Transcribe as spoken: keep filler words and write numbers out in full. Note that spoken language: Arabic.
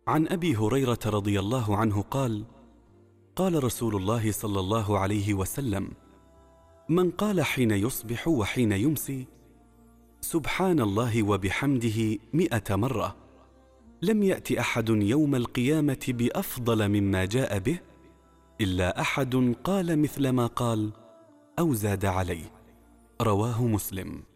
عن أبي هريرة رضي الله عنه قال: قال رسول الله صلى الله عليه وسلم: من قال حين يصبح وحين يمسي سبحان الله وبحمده مئة مرة لم يأت أحد يوم القيامة بأفضل مما جاء به إلا أحد قال مثل ما قال أو زاد عليه. رواه مسلم.